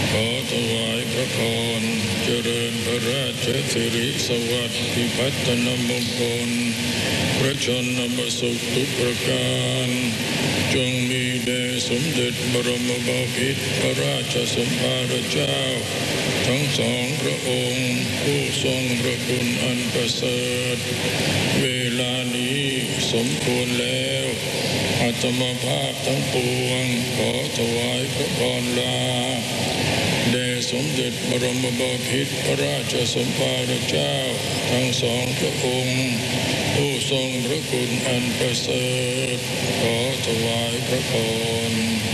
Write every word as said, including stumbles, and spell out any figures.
ขอถวายพระพรเจริญพระราชสิริสวัสดิพัฒนมงคลพระชนมสุขทุกประการจงมีแด่สมเด็จบรมบพิตรพระราชสมภารเจ้าทั้งสองพระองค์ผู้ทรงพระคุณอันประเสริฐเวลานี้สมควรแล้วอาตมาภาพทั้งปวงขอถวายพระพรลาแด่สมเด็จบรมบพิตรพระราชสมภารเจ้าทั้งสองพระองค์ผู้ทรงพระคุณอันประเสริฐขอถวายพระพร